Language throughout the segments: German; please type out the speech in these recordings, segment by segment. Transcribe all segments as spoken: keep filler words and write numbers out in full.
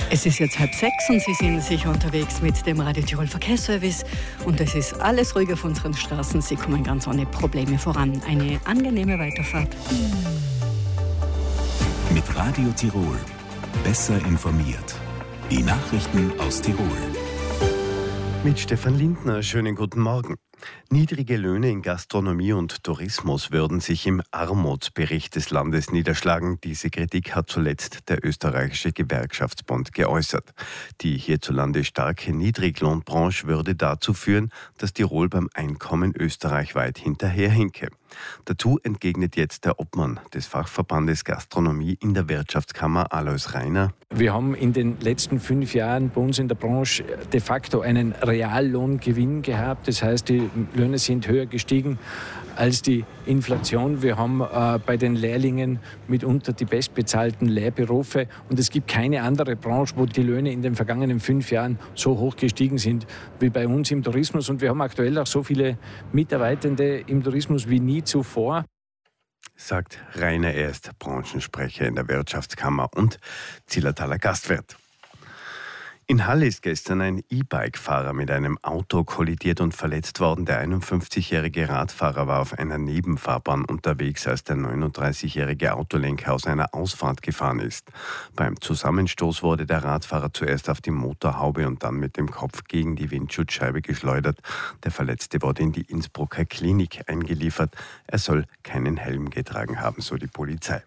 Es ist jetzt halb sechs und Sie sind sicher unterwegs mit dem Radio Tirol Verkehrsservice und es ist alles ruhig auf unseren Straßen. Sie kommen ganz ohne Probleme voran. Eine angenehme Weiterfahrt. Mit Radio Tirol. Besser informiert. Die Nachrichten aus Tirol. Mit Stefan Lindner, schönen guten Morgen. Niedrige Löhne in Gastronomie und Tourismus würden sich im Armutsbericht des Landes niederschlagen. Diese Kritik hat zuletzt der österreichische Gewerkschaftsbund geäußert. Die hierzulande starke Niedriglohnbranche würde dazu führen, dass Tirol beim Einkommen österreichweit hinterherhinke. Dazu entgegnet jetzt der Obmann des Fachverbandes Gastronomie in der Wirtschaftskammer, Alois Reiner. Wir haben in den letzten fünf Jahren bei uns in der Branche de facto einen Reallohngewinn gehabt. Das heißt, die Löhne sind höher gestiegen als die Inflation. Wir haben äh, bei den Lehrlingen mitunter die bestbezahlten Lehrberufe. Und es gibt keine andere Branche, wo die Löhne in den vergangenen fünf Jahren so hoch gestiegen sind wie bei uns im Tourismus. Und wir haben aktuell auch so viele Mitarbeitende im Tourismus wie nie zuvor. Sagt Rainer, er ist Branchensprecher in der Wirtschaftskammer und Zillertaler Gastwirt. In Halle ist gestern ein E-Bike-Fahrer mit einem Auto kollidiert und verletzt worden. Der einundfünfzigjährige Radfahrer war auf einer Nebenfahrbahn unterwegs, als der neununddreißigjährige Autolenker aus einer Ausfahrt gefahren ist. Beim Zusammenstoß wurde der Radfahrer zuerst auf die Motorhaube und dann mit dem Kopf gegen die Windschutzscheibe geschleudert. Der Verletzte wurde in die Innsbrucker Klinik eingeliefert. Er soll keinen Helm getragen haben, so die Polizei.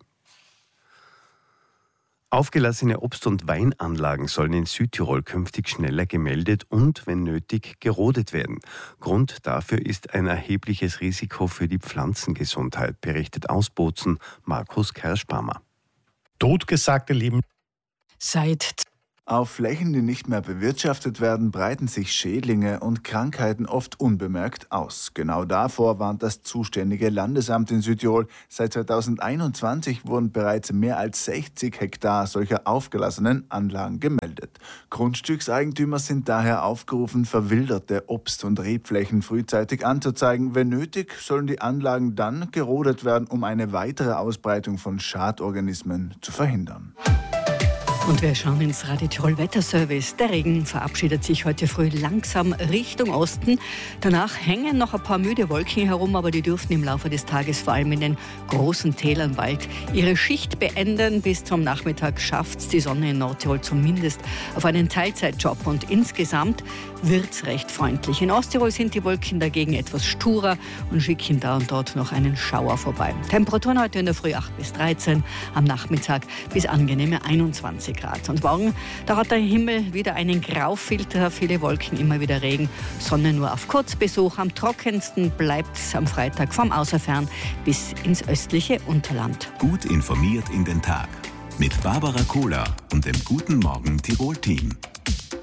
Aufgelassene Obst- und Weinanlagen sollen in Südtirol künftig schneller gemeldet und, wenn nötig, gerodet werden. Grund dafür ist ein erhebliches Risiko für die Pflanzengesundheit, berichtet aus Bozen Markus Kerschbammer. Totgesagte leben Seit Auf Flächen, die nicht mehr bewirtschaftet werden, breiten sich Schädlinge und Krankheiten oft unbemerkt aus. Genau davor warnt das zuständige Landesamt in Südtirol. Seit zweitausendeinundzwanzig wurden bereits mehr als sechzig Hektar solcher aufgelassenen Anlagen gemeldet. Grundstückseigentümer sind daher aufgerufen, verwilderte Obst- und Rebflächen frühzeitig anzuzeigen. Wenn nötig, sollen die Anlagen dann gerodet werden, um eine weitere Ausbreitung von Schadorganismen zu verhindern. Und wir schauen ins Radio Tirol Wetterservice. Der Regen verabschiedet sich heute früh langsam Richtung Osten. Danach hängen noch ein paar müde Wolken herum, aber die dürften im Laufe des Tages vor allem in den großen Tälern bald ihre Schicht beenden. Bis zum Nachmittag schafft es die Sonne in Nordtirol zumindest auf einen Teilzeitjob. Und insgesamt wird es recht freundlich. In Osttirol sind die Wolken dagegen etwas sturer und schicken da und dort noch einen Schauer vorbei. Temperaturen heute in der Früh acht bis dreizehn, am Nachmittag bis angenehme einundzwanzig Grad. Und morgen, da hat der Himmel wieder einen Graufilter, viele Wolken, immer wieder Regen, Sonne nur auf Kurzbesuch. Am trockensten bleibt es am Freitag vom Außerfern bis ins östliche Unterland. Gut informiert in den Tag. Mit Barbara Kohler und dem Guten Morgen Tirol-Team.